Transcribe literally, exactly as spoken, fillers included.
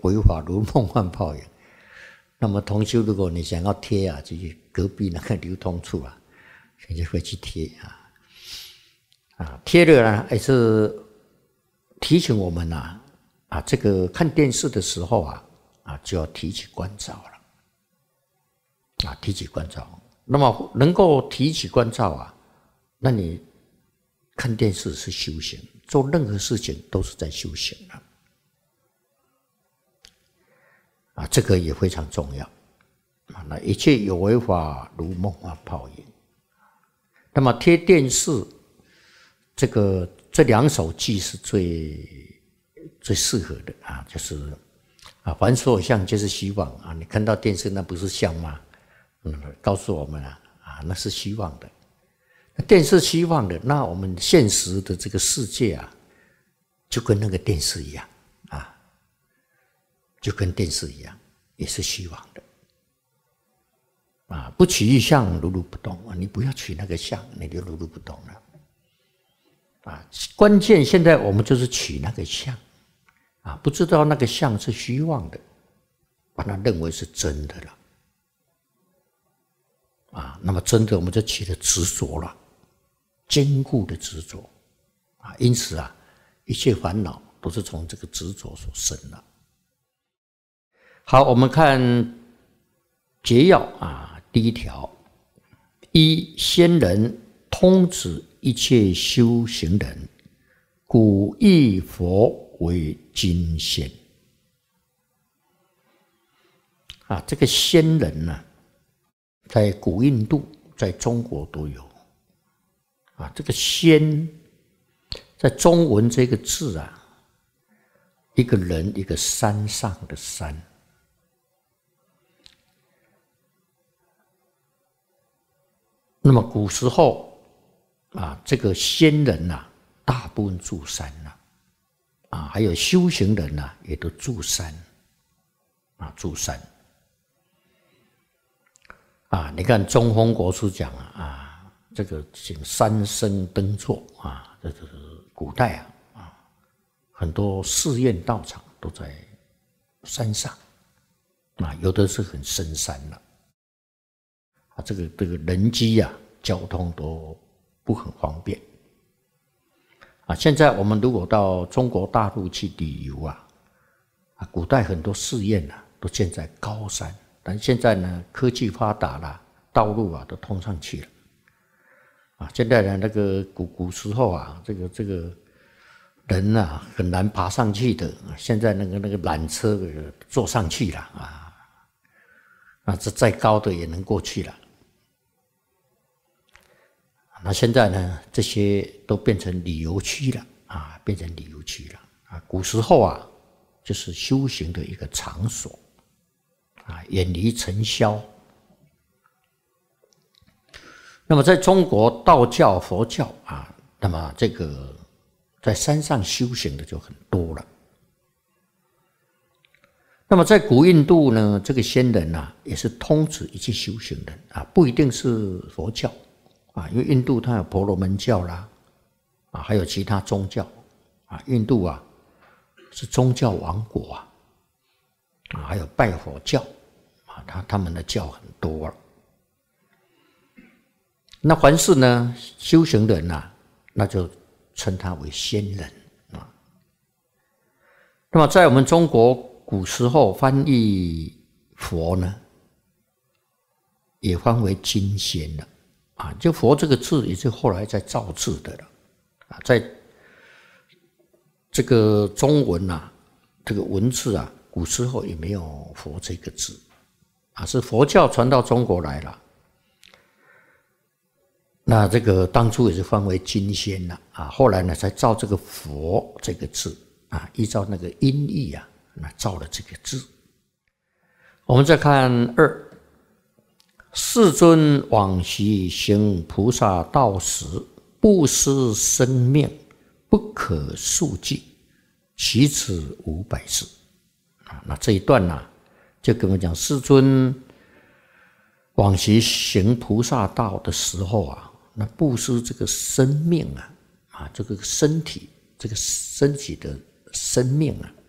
违法如梦幻泡影。那么同修，如果你想要贴啊，就去隔壁那个流通处啊，你就会去贴啊，啊，贴了呢也是提醒我们啊，啊，这个看电视的时候啊，啊就要提起关照了，啊，提起关照。那么能够提起关照啊，那你看电视是修行，做任何事情都是在修行了。啊，这个也非常重要啊！那一切有为法，如梦幻泡影。那么贴电视，这个这两首偈是最最适合的啊，就是啊，凡所有相，皆是虚妄啊。你看到电视，那不是相吗？嗯，告诉我们啊，啊，那是虚妄的。电视虚妄的，那我们现实的这个世界啊，就跟那个电视一样。就跟电视一样，也是虚妄的啊！不取一相，如如不动啊！你不要取那个相，你就如如不动了啊！关键现在我们就是取那个相啊，不知道那个相是虚妄的，把它认为是真的了啊！那么真的，我们就起了执着了，坚固的执着啊！因此啊，一切烦恼都是从这个执着所生的。好，我们看结要啊，第一条：一仙人通指一切修行人，故以佛为金仙。啊，这个仙人呢、啊，在古印度、在中国都有。啊，这个仙在中文这个字啊，一个人一个山上的山。那么古时候啊，这个仙人呐、啊，大部分住山呐、啊，啊，还有修行人呐、啊，也都住山，啊，住山，啊，你看中峰国师讲啊，啊，这个请山僧登座啊，这是古代啊，啊，很多寺院道场都在山上，啊，有的是很深山了。啊，这个这个人机啊，交通都不很方便啊。现在我们如果到中国大陆去旅游啊，啊，古代很多寺院啊都建在高山，但现在呢，科技发达了，道路啊都通上去了啊。现在呢，那个古古时候啊，这个这个人啊很难爬上去的，现在那个那个缆车坐上去了啊，啊，这再高的也能过去了。那现在呢，这些都变成旅游区了啊，变成旅游区了啊。古时候啊，就是修行的一个场所啊，远离尘嚣。那么在中国道教、佛教啊，那么这个在山上修行的就很多了。那么在古印度呢，这个仙人啊，也是通指一切修行人啊，不一定是佛教。啊，因为印度它有婆罗门教啦，啊，还有其他宗教，啊，印度啊是宗教王国啊，啊，还有拜火教，啊，他他们的教很多了。那凡是呢修行人呐、啊，那就称他为仙人啊。那么在我们中国古时候翻译佛呢，也翻为金仙了。啊，就佛这个字也是后来再造字的了，啊，在这个中文啊，这个文字啊，古时候也没有佛这个字，啊，是佛教传到中国来了，那这个当初也是翻为金仙了，啊，后来呢才造这个佛这个字，啊，依照那个音译啊，那造了这个字。我们再看二。世尊往昔行菩萨道时，不失生命，不可数计，其此五百世。啊，那这一段呢、啊，就跟我们讲，世尊往昔行菩萨道的时候啊，那不失这个生命啊，啊，这个身体，这个身体的生命啊，